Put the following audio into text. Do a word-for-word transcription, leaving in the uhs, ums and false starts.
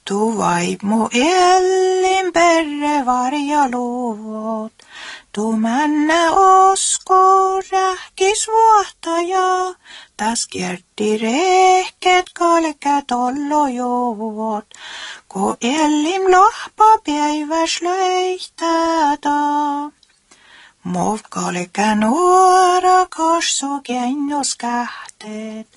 Tu vaimo ellin perre varja luvot. Tu männä osko rähkis vuohtaja. Tas kierti rehket kalkät ollo jovot. Ko ellin lahpa päiväs löihtäätä. Mov kalkän nuora kassu kennos kähteet.